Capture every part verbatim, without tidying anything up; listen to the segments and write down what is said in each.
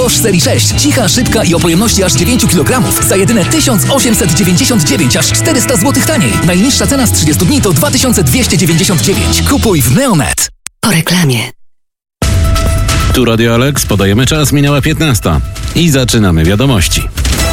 Bosch serii sześć. Cicha, szybka i o pojemności aż dziewięć kilogramów. Za jedyne tysiąc osiemset dziewięćdziesiąt dziewięć, aż czterysta złotych taniej. Najniższa cena z trzydziestu dni to dwa tysiące dwieście dziewięćdziesiąt dziewięć. Kupuj w Neonet. Po reklamie. Tu Radio Alex, podajemy czas, minęła piętnasta. I zaczynamy wiadomości.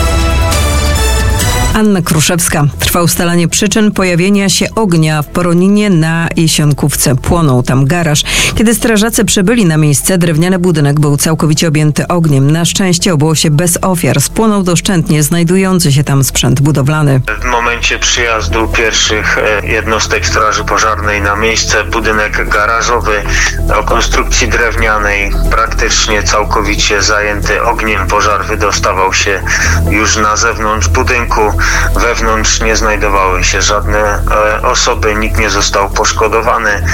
Anna Kruszewska. Trwa ustalanie przyczyn pojawienia się ognia w Poroninie na Jesionkówce. Płonął tam garaż. Kiedy strażacy przybyli na miejsce, drewniany budynek był całkowicie objęty ogniem. Na szczęście obyło się bez ofiar. Spłonął doszczętnie znajdujący się tam sprzęt budowlany. W momencie przyjazdu pierwszych jednostek straży pożarnej na miejsce budynek garażowy o konstrukcji drewnianej praktycznie całkowicie zajęty ogniem. Pożar wydostawał się już na zewnątrz budynku. Wewnątrz nie znajdowały się żadne e, osoby, nikt nie został poszkodowany. E,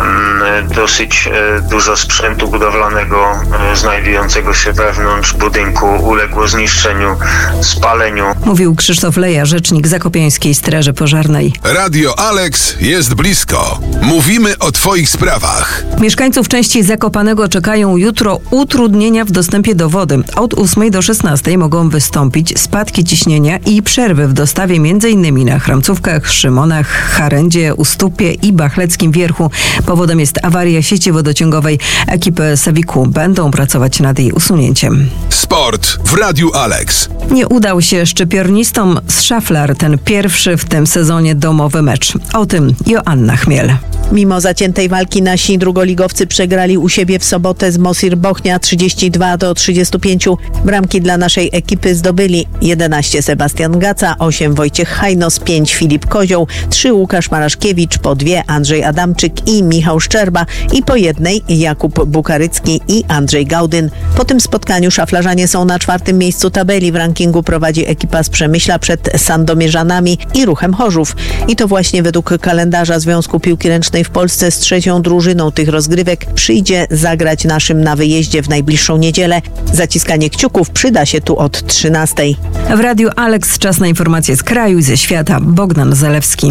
dosyć e, dużo sprzętu budowlanego e, znajdującego się wewnątrz budynku uległo zniszczeniu, spaleniu. Mówił Krzysztof Leja, rzecznik Zakopiańskiej Straży Pożarnej. Radio Alex jest blisko. Mówimy o Twoich sprawach. Mieszkańców części Zakopanego czekają jutro utrudnienia w dostępie do wody. Od ósmej do szesnastej mogą wystąpić spadki ciśnienia i przerwy w dostawie m.in. na Chramcówkach, Szymonach, Charendzie, Ustupie i Bachleckim Wierchu. Powodem jest awaria sieci wodociągowej. Ekipy Sawiku będą pracować nad jej usunięciem. Sport w Radiu Alex. Nie udał się szczypiornistom z Szaflar ten pierwszy w tym sezonie domowy mecz. O tym Joanna Chmiel. Mimo zaciętej walki nasi drugoligowcy przegrali u siebie w sobotę z Mosir Bochnia trzydzieści dwa do trzydziestu pięciu. Bramki dla naszej ekipy zdobyli jedenaście Sebastian Gaca, osiem Wojciech Hajnos, pięć Filip Kozioł, trzy Łukasz Maraszkiewicz, po dwie Andrzej Adamczyk i Michał Szczerba i po jednej Jakub Bukarycki i Andrzej Gaudyn. Po tym spotkaniu szaflarzanie są na czwartym miejscu tabeli. W rankingu prowadzi ekipa z Przemyśla przed Sandomierzanami i Ruchem Chorzów. I to właśnie według kalendarza Związku Piłki Ręcznej w Polsce z trzecią drużyną tych rozgrywek przyjdzie zagrać naszym na wyjeździe w najbliższą niedzielę. Zaciskanie kciuków przyda się tu od trzynastej. W Radiu Alex czas na informacje z kraju i ze świata. Bogdan Zalewski.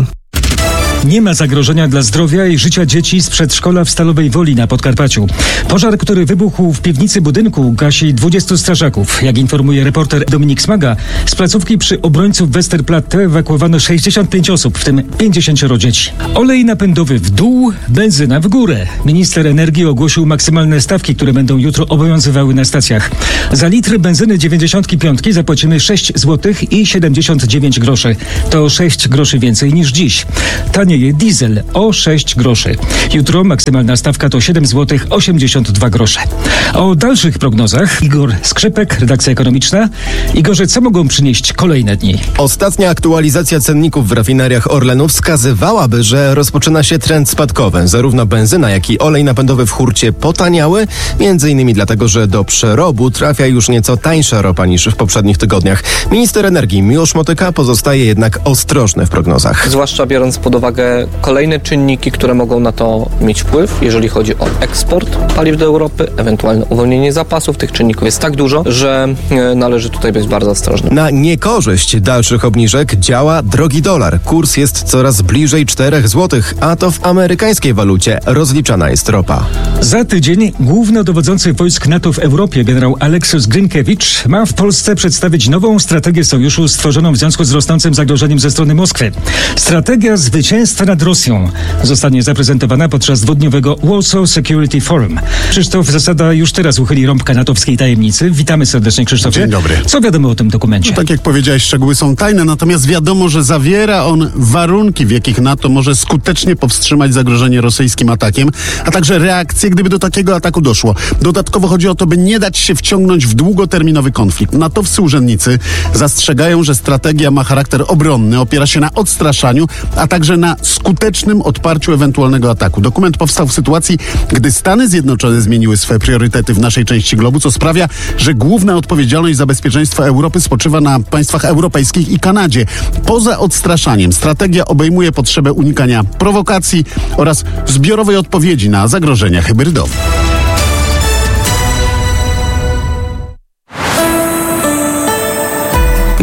Nie ma zagrożenia dla zdrowia i życia dzieci z przedszkola w Stalowej Woli na Podkarpaciu. Pożar, który wybuchł w piwnicy budynku, gasi dwudziestu strażaków. Jak informuje reporter Dominik Smaga, z placówki przy obrońców Westerplatte ewakuowano sześćdziesiąt pięć osób, w tym pięćdziesięcioro dzieci. Olej napędowy w dół, benzyna w górę. Minister energii ogłosił maksymalne stawki, które będą jutro obowiązywały na stacjach. Za litr benzyny dziewięćdziesiąt pięć zapłacimy sześć złotych i siedemdziesiąt dziewięć groszy. To sześć groszy więcej niż dziś. Tanieje diesel o sześć groszy. Jutro maksymalna stawka to siedem złotych osiemdziesiąt dwa grosze. O dalszych prognozach Igor Skrzypek, redakcja ekonomiczna. Igorze, co mogą przynieść kolejne dni? Ostatnia aktualizacja cenników w rafineriach Orlenu wskazywałaby, że rozpoczyna się trend spadkowy. Zarówno benzyna, jak i olej napędowy w hurcie potaniały, między innymi dlatego, że do przerobu trafia już nieco tańsza ropa niż w poprzednich tygodniach. Minister energii Miłosz Motyka pozostaje jednak ostrożny w prognozach. Zwłaszcza biorąc pod uwagę kolejne czynniki, które mogą na to mieć wpływ, jeżeli chodzi o eksport paliw do Europy, ewentualne uwolnienie zapasów. Tych czynników jest tak dużo, że należy tutaj być bardzo ostrożnym. Na niekorzyść dalszych obniżek działa drogi dolar. Kurs jest coraz bliżej czterech złotych, a to w amerykańskiej walucie rozliczana jest ropa. Za tydzień głównodowodzący wojsk NATO w Europie, generał Aleksius Grynkewicz, ma w Polsce przedstawić nową strategię sojuszu stworzoną w związku z rosnącym zagrożeniem ze strony Moskwy. Strategia zwycięstwa nad Rosją zostanie zaprezentowana podczas dwudniowego Warsaw Security Forum. Krzysztof Zasada już teraz uchyli rąbka natowskiej tajemnicy. Witamy serdecznie, Krzysztofie. Dzień dobry. Co wiadomo o tym dokumencie? No, tak jak powiedziałeś, szczegóły są tajne, natomiast wiadomo, że zawiera on warunki, w jakich NATO może skutecznie powstrzymać zagrożenie rosyjskim atakiem, a także reakcje, gdyby do takiego ataku doszło. Dodatkowo chodzi o to, by nie dać się wciągnąć w długoterminowy konflikt. Natowscy urzędnicy zastrzegają, że strategia ma charakter obronny, opiera się na odstraszaniu, a także na skutecznym odparciu ewentualnego ataku. Dokument powstał w sytuacji, gdy Stany Zjednoczone zmieniły swe priorytety w naszej części globu, co sprawia, że główna odpowiedzialność za bezpieczeństwo Europy spoczywa na państwach europejskich i Kanadzie. Poza odstraszaniem strategia obejmuje potrzebę unikania prowokacji oraz zbiorowej odpowiedzi na zagrożenia hybrydowe.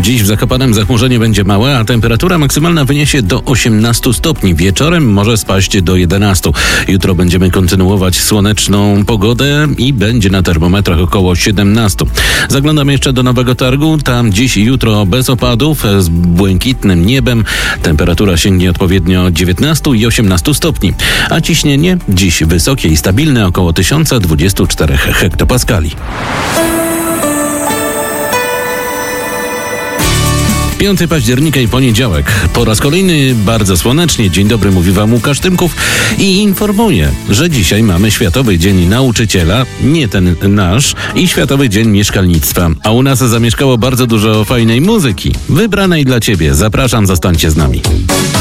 Dziś w Zakopanem zachmurzenie będzie małe, a temperatura maksymalna wyniesie do osiemnastu stopni. Wieczorem może spaść do jedenastu. Jutro będziemy kontynuować słoneczną pogodę i będzie na termometrach około siedemnastu. Zaglądam jeszcze do Nowego Targu. Tam dziś i jutro bez opadów, z błękitnym niebem. Temperatura sięgnie odpowiednio dziewiętnastu i osiemnastu stopni. A ciśnienie dziś wysokie i stabilne, około tysiąc dwadzieścia cztery hektopaskali. piątego października i poniedziałek. Po raz kolejny bardzo słonecznie. Dzień dobry, mówi wam Łukasz Tymków i informuję, że dzisiaj mamy Światowy Dzień Nauczyciela, nie ten nasz, i Światowy Dzień Mieszkalnictwa. A u nas zamieszkało bardzo dużo fajnej muzyki, wybranej dla ciebie. Zapraszam, zostańcie z nami.